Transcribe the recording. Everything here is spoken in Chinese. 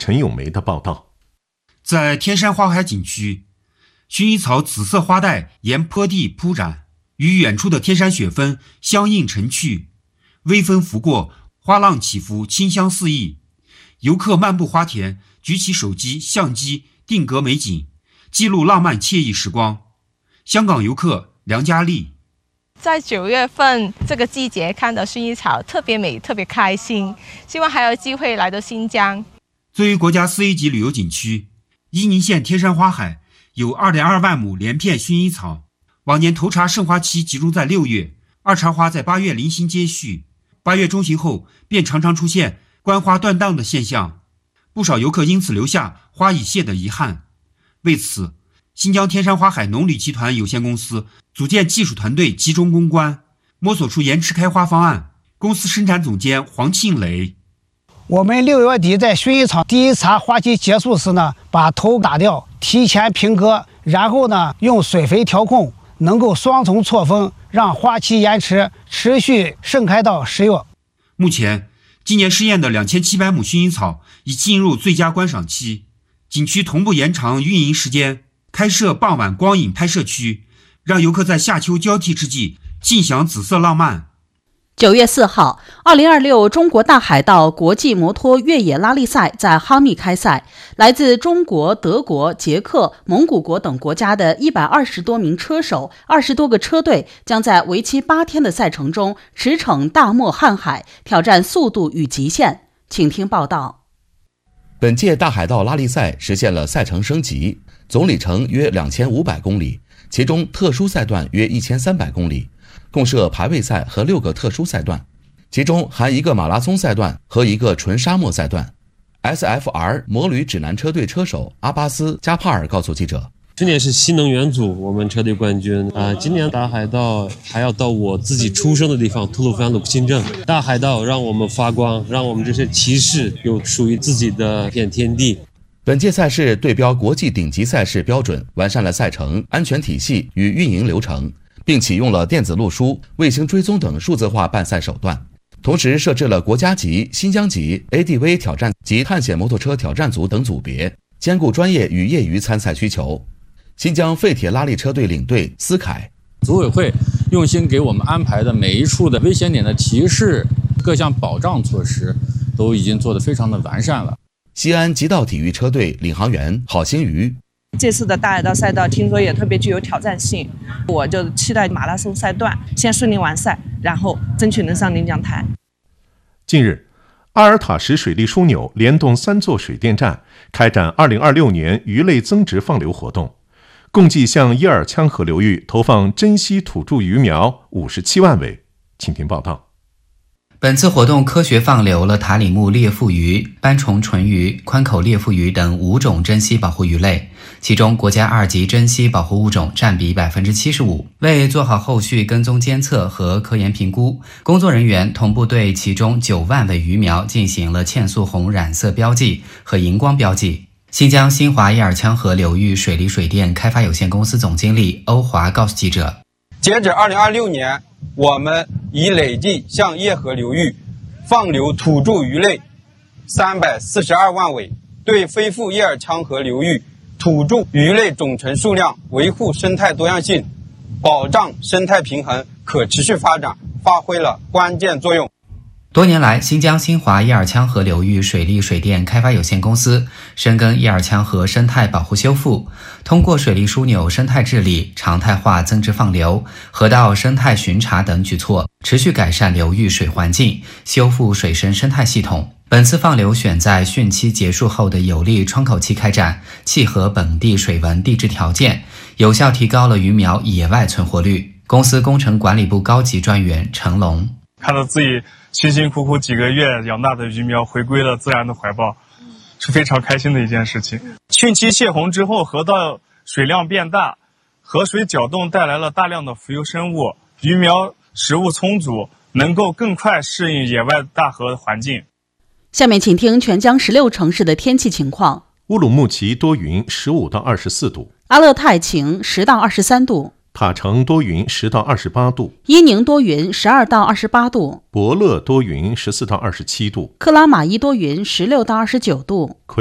陈咏梅的报道。 在天山花海景区，薰衣草紫色花带沿坡地铺展，与远处的天山雪峰相映成趣。微风拂过，花浪起伏，清香四溢。游客漫步花田，举起手机、相机，定格美景，记录浪漫惬意时光。香港游客梁佳丽， 在9月份这个季节看到薰衣草特别美，特别开心，希望还有机会来到新疆。 作为国家4A 级旅游景区，伊宁县天山花海有 2.2 万亩连片薰衣草。往年头茬盛花期集中在6月，二茬花在8月零星接续，8月中旬后便常常出现观花断档的现象，不少游客因此留下花已谢的遗憾。为此，新疆天山花海农旅集团有限公司组建技术团队，集中攻关，摸索出延迟开花方案。公司生产总监黄庆磊， 我们6月底在薰衣草第一茬花期结束时呢，把头打掉，提前平割，然后呢用水肥调控，能够双重错峰，让花期延迟，持续盛开到10月。 目前，今年试验的2700亩薰衣草已进入最佳观赏期，景区同步延长运营时间，开设傍晚光影拍摄区，让游客在夏秋交替之际尽享紫色浪漫。 9月4号，2026中国大海盗国际摩托越野拉力赛在哈密开赛。来自中国、德国、捷克、蒙古国等国家的120多名车手、20多个车队将在为期8天的赛程中驰骋大漠瀚海，挑战速度与极限。请听报道。 本届大海盗拉力赛实现了赛程升级，总里程约2500公里，其中特殊赛段约1300公里。共设排位赛和6个特殊赛段，其中含1个马拉松赛段和1个纯沙漠赛段。SFR 摩旅指南车队车手阿巴斯·加帕尔告诉记者， 去年是新能源组我们车队冠军今年大海盗还要到我自己出生的地方吐鲁番鲁新镇。大海盗让我们发光，让我们这些骑士有属于自己的片天地。 本届赛事对标国际顶级赛事标准，完善了赛程、安全体系与运营流程，并启用了电子路书、卫星追踪等数字化办赛手段，同时设置了国家级、新疆级、ADV 挑战及探险摩托车挑战组等组别，兼顾专业与业余参赛需求。新疆废铁拉力车队领队思凯， 组委会用心给我们安排的每一处的危险点的提示，各项保障措施都已经做得非常的完善了。 西安极道体育车队领航员郝星瑜， 这次的大海盗赛道听说也特别具有挑战性，我就期待马拉松赛段先顺利完赛，然后争取能上领奖台。 近日，阿尔塔什水利枢纽联动3座水电站开展2026年鱼类增殖放流活动，共计向叶尔羌河流域投放珍稀土著鱼苗57万尾。请听报道。 本次活动科学放流了塔里木裂腹鱼、斑虫唇鱼、宽口裂腹鱼等5种珍稀保护鱼类，其中国家2级珍稀保护物种占比 75%。 为做好后续跟踪监测和科研评估，工作人员同步对其中9万尾鱼苗进行了嵌素红染色标记和荧光标记。新疆新华叶尔羌河流域水利水电开发有限公司总经理欧华告诉记者， 截止2026年，我们已累计向叶河流域放流土著鱼类342万尾，对恢复叶尔羌河流域土著鱼类种群数量、维护生态多样性、保障生态平衡、可持续发展发挥了关键作用。 多年来，新疆新华叶尔羌河流域水利水电开发有限公司深耕叶尔羌河生态保护修复，通过水利枢纽生态治理、常态化增殖放流、河道生态巡查等举措，持续改善流域水环境，修复水生生态系统。本次放流选在汛期结束后的有利窗口期开展，契合本地水文地质条件，有效提高了鱼苗野外存活率。公司工程管理部高级专员程龙， 看到自己辛辛苦苦几个月养大的鱼苗回归了自然的怀抱，是非常开心的一件事情。汛期泄洪之后，河道水量变大，河水搅动带来了大量的浮游生物，鱼苗食物充足，能够更快适应野外大河环境。 下面请听全疆16城市的天气情况。 乌鲁木齐多云15到24度， 阿勒泰晴10到23度， 塔城多云10到28度， 伊宁多云12到28度， 博乐多云14到27度， 克拉玛依多云16到29度。